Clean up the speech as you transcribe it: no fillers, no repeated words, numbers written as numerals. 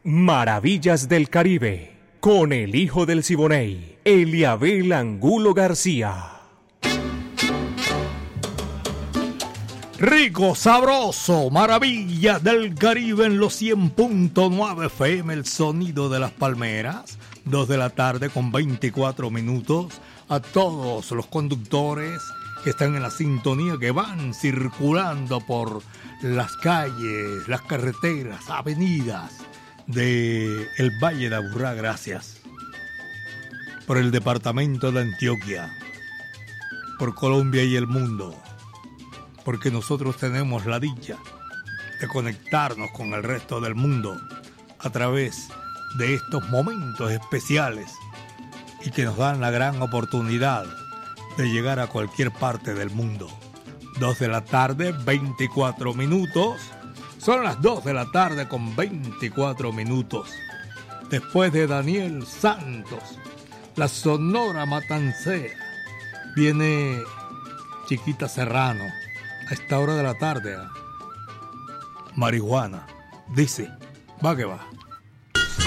Maravillas del Caribe, con el hijo del Siboney, Eliabel Angulo García. Rico, sabroso, Maravillas del Caribe en los 100.9 FM, el sonido de las palmeras. 2 de la tarde con 24 minutos. A todos los conductores que están en la sintonía, que van circulando por las calles, las carreteras, avenidas de el Valle de Aburrá, gracias. Por el departamento de Antioquia, por Colombia y el mundo, porque nosotros tenemos la dicha de conectarnos con el resto del mundo a través de estos momentos especiales y que nos dan la gran oportunidad de llegar a cualquier parte del mundo. 2 de la tarde, 24 minutos. Son las 2 de la tarde con 24 minutos. Después de Daniel Santos, la Sonora Matancera, viene Chiquita Serrano. A esta hora de la tarde, Marihuana. Dice, va que va.